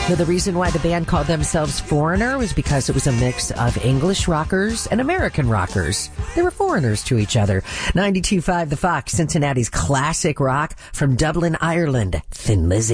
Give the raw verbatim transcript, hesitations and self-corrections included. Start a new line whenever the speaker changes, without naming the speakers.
So the reason why the band called themselves Foreigner was because it was a mix of English rockers and American rockers. They were foreigners to each other. ninety-two point five The Fox, Cincinnati's classic rock from Dublin, Ireland, Thin Lizzy.